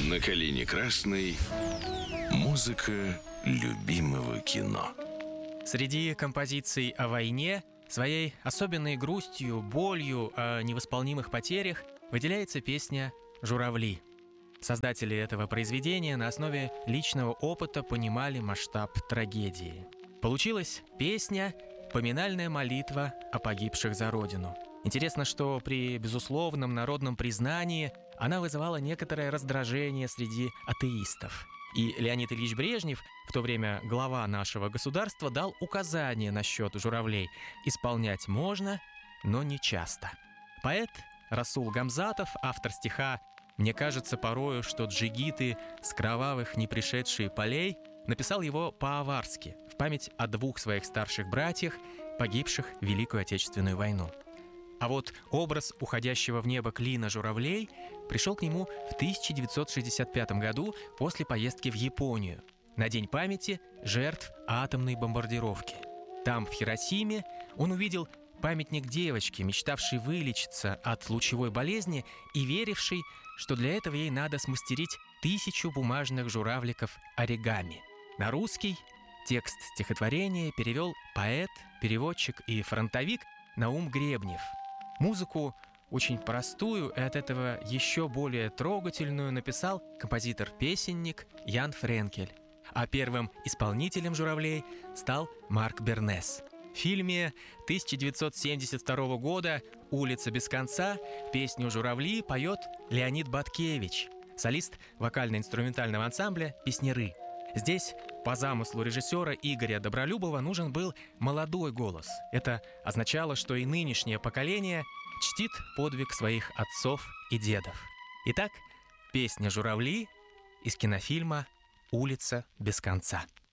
На калине красной музыка любимого кино. Среди композиций о войне своей особенной грустью, болью о невосполнимых потерях выделяется песня «Журавли». Создатели этого произведения на основе личного опыта понимали масштаб трагедии. Получилась песня «Поминальная молитва о погибших за Родину». Интересно, что при безусловном народном признании она вызывала некоторое раздражение среди атеистов. И Леонид Ильич Брежнев, в то время глава нашего государства, дал указание насчет журавлей: исполнять можно, но не часто. Поэт Расул Гамзатов, автор стиха «Мне кажется порою, что джигиты с кровавых не пришедшие полей», написал его по-аварски, в память о двух своих старших братьях, погибших в Великую Отечественную войну. А вот образ уходящего в небо клина журавлей пришел к нему в 1965 году после поездки в Японию на День памяти жертв атомной бомбардировки. Там, в Хиросиме, он увидел памятник девочке, мечтавшей вылечиться от лучевой болезни и верившей, что для этого ей надо смастерить 1000 бумажных журавликов оригами. На русский текст стихотворения перевел поэт, переводчик и фронтовик Наум Гребнев. Музыку, очень простую и от этого еще более трогательную, написал композитор-песенник Ян Френкель. А первым исполнителем журавлей стал Марк Бернес. В фильме 1972 года «Улица без конца» песню «Журавли» поет Леонид Баткевич, солист вокально-инструментального ансамбля «Песняры». Здесь, по замыслу режиссера Игоря Добролюбова, нужен был молодой голос. Это означало, что и нынешнее поколение чтит подвиг своих отцов и дедов. Итак, песня «Журавли» из кинофильма «Улица без конца».